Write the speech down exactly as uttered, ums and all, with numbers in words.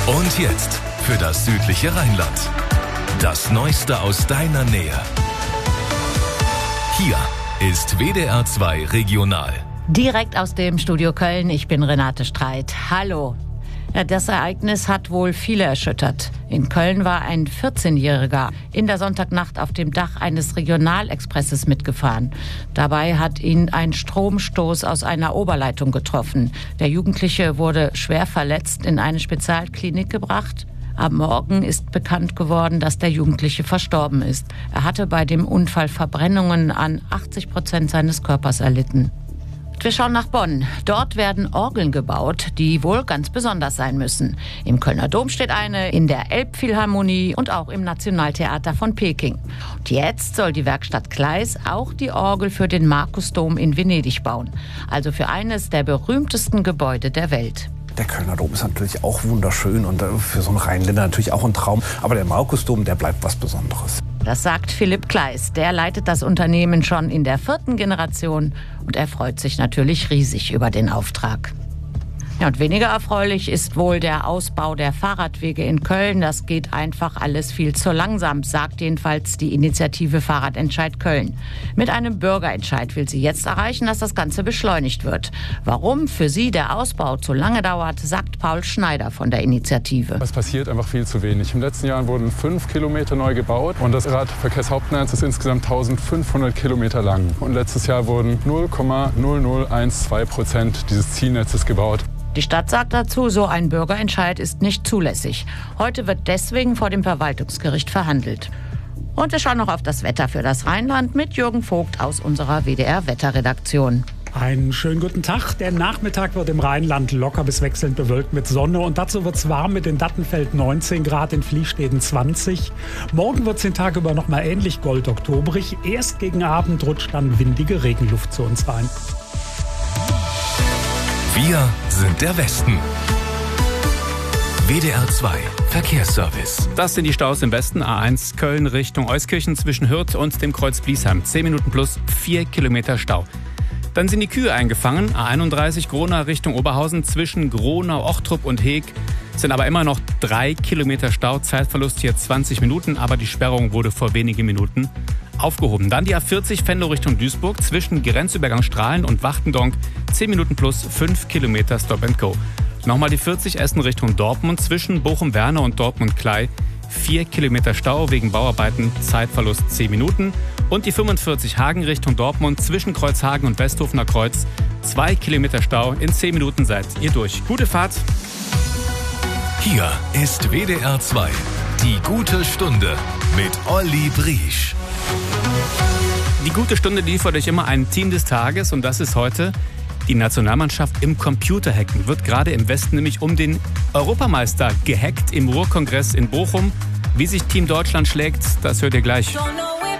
Und jetzt für das südliche Rheinland. Das Neueste aus deiner Nähe. Hier ist W D R zwei Regional. Direkt aus dem Studio Köln, ich bin Renate Streit. Hallo. Ja, das Ereignis hat wohl viele erschüttert. In Köln war ein vierzehnjähriger in der Sonntagnacht auf dem Dach eines Regionalexpresses mitgefahren. Dabei hat ihn ein Stromstoß aus einer Oberleitung getroffen. Der Jugendliche wurde schwer verletzt in eine Spezialklinik gebracht. Am Morgen ist bekannt geworden, dass der Jugendliche verstorben ist. Er hatte bei dem Unfall Verbrennungen an achtzig Prozent seines Körpers erlitten. Wir schauen nach Bonn. Dort werden Orgeln gebaut, die wohl ganz besonders sein müssen. Im Kölner Dom steht eine, in der Elbphilharmonie und auch im Nationaltheater von Peking. Und jetzt soll die Werkstatt Kleis auch die Orgel für den Markusdom in Venedig bauen. Also für eines der berühmtesten Gebäude der Welt. Der Kölner Dom ist natürlich auch wunderschön und für so einen Rheinländer natürlich auch ein Traum. Aber der Markusdom, der bleibt was Besonderes. Das sagt Philipp Kleis. Der leitet das Unternehmen schon in der vierten Generation und er freut sich natürlich riesig über den Auftrag. Ja, und weniger erfreulich ist wohl der Ausbau der Fahrradwege in Köln. Das geht einfach alles viel zu langsam, sagt jedenfalls die Initiative Fahrradentscheid Köln. Mit einem Bürgerentscheid will sie jetzt erreichen, dass das Ganze beschleunigt wird. Warum für sie der Ausbau zu lange dauert, sagt Paul Schneider von der Initiative. Es passiert einfach viel zu wenig. Im letzten Jahr wurden fünf Kilometer neu gebaut und das Radverkehrshauptnetz ist insgesamt eintausendfünfhundert Kilometer lang. Und letztes Jahr wurden null Komma null null eins zwei Prozent dieses Zielnetzes gebaut. Die Stadt sagt dazu, so ein Bürgerentscheid ist nicht zulässig. Heute wird deswegen vor dem Verwaltungsgericht verhandelt. Und wir schauen noch auf das Wetter für das Rheinland mit Jürgen Vogt aus unserer W D R-Wetterredaktion. Einen schönen guten Tag. Der Nachmittag wird im Rheinland locker bis wechselnd bewölkt mit Sonne. Und dazu wird es warm mit in Dattenfeld neunzehn Grad, in Fliehstäden zwanzig. Morgen wird es den Tag über noch mal ähnlich goldoktoberig. Erst gegen Abend rutscht dann windige Regenluft zu uns rein. Wir sind der Westen. W D R zwei Verkehrsservice. Das sind die Staus im Westen. A eins Köln Richtung Euskirchen zwischen Hürth und dem Kreuz Bliesheim. zehn Minuten plus vier Kilometer Stau. Dann sind die Kühe eingefangen. A einunddreißig Gronau Richtung Oberhausen zwischen Gronau, Ochtrup und Heeg. Sind aber immer noch drei Kilometer Stau. Zeitverlust hier zwanzig Minuten, aber die Sperrung wurde vor wenigen Minuten aufgehoben. Dann die A vierzig Venlo Richtung Duisburg zwischen Grenzübergang Strahlen und Wachtendonk. zehn Minuten plus fünf Kilometer Stop and Go. Nochmal die vierzig Essen Richtung Dortmund zwischen Bochum-Werne und Dortmund-Klei. vier Kilometer Stau wegen Bauarbeiten, Zeitverlust zehn Minuten. Und die fünfundvierzig Hagen Richtung Dortmund zwischen Kreuzhagen und Westhofener Kreuz. zwei Kilometer Stau, in zehn Minuten seid ihr durch. Gute Fahrt! Hier ist W D R zwei, die gute Stunde mit Olli Briesch. Die gute Stunde liefert euch immer ein Team des Tages und das ist heute die Nationalmannschaft im Computerhacken. Wird gerade im Westen nämlich um den Europameister gehackt im Ruhrkongress in Bochum. Wie sich Team Deutschland schlägt, das hört ihr gleich.